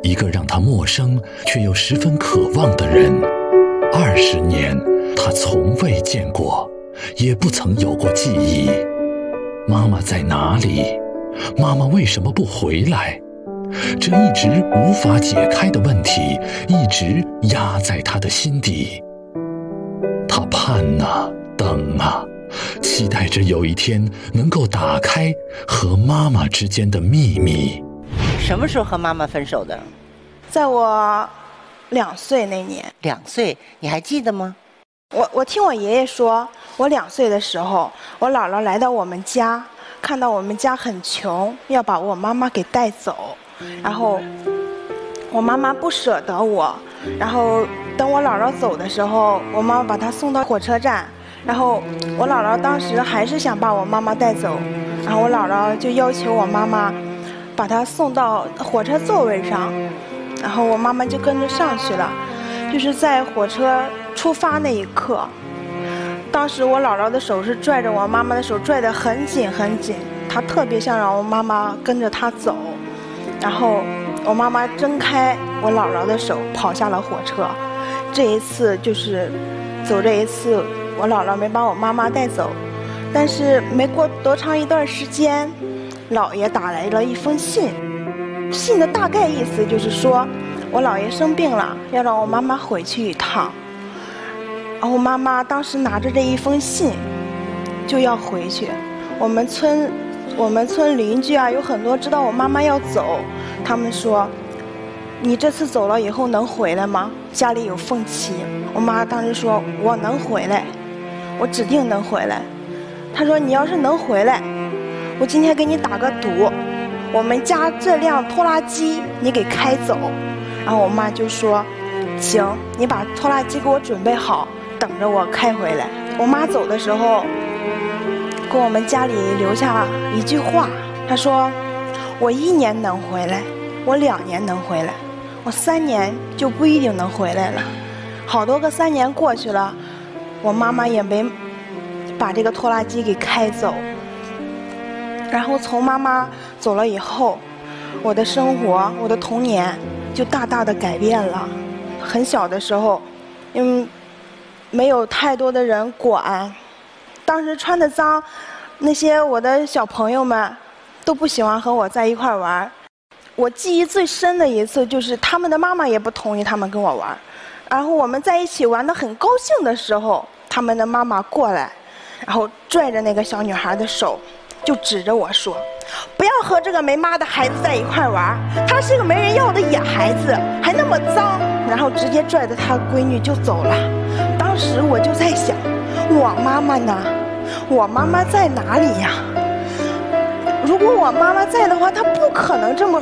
一个让他陌生却又十分渴望的人。20年，他从未见过，也不曾有过记忆。妈妈在哪里？妈妈为什么不回来？这一直无法解开的问题，一直压在他的心底。他盼啊，等啊，期待着有一天能够打开和妈妈之间的秘密。 什么时候和妈妈分手的？ 在我2岁那年。 2岁，你还记得吗？ 我听我爷爷说，我2岁的时候，我姥姥来到我们家，看到我们家很穷，要把我妈妈给带走。然后我妈妈不舍得我，然后等我姥姥走的时候，我妈妈把她送到火车站，然后我姥姥当时还是想把我妈妈带走，然后我姥姥就要求我妈妈把她送到火车座位上，然后我妈妈就跟着上去了。就是在火车出发那一刻，当时我姥姥的手是拽着我妈妈的手，拽得很紧很紧，她特别想让我妈妈跟着她走。然后我妈妈挣开我姥姥的手，跑下了火车。这一次就是走这一次，我姥姥没把我妈妈带走。但是没过多长一段时间，姥爷打来了一封信，信的大概意思就是说，我姥爷生病了，要让我妈妈回去一趟。然后我妈妈当时拿着这一封信就要回去。我们村邻居啊，有很多知道我妈妈要走，他们说，你这次走了以后能回来吗？家里有凤旗。我妈当时说，我能回来，我指定能回来。她说，你要是能回来，我今天给你打个赌，我们家这辆拖拉机你给开走。然后我妈就说，行，你把拖拉机给我准备好，等着我开回来。我妈走的时候给我们家里留下一句话，她说，我1年能回来，我2年能回来，我3年就不一定能回来了。好多个3年过去了，我妈妈也没把这个拖拉机给开走。然后从妈妈走了以后，我的生活，我的童年就大大的改变了。很小的时候，没有太多的人管，当时穿的脏，那些我的小朋友们都不喜欢和我在一块玩。我记忆最深的一次就是他们的妈妈也不同意他们跟我玩，然后我们在一起玩得很高兴的时候，他们的妈妈过来，然后拽着那个小女孩的手，就指着我说，不要和这个没妈的孩子在一块玩，他是个没人要的野孩子，还那么脏，然后直接拽着他闺女就走了。当时我就在想，我妈妈呢？我妈妈在哪里呀？如果我妈妈在的话，她不可能这么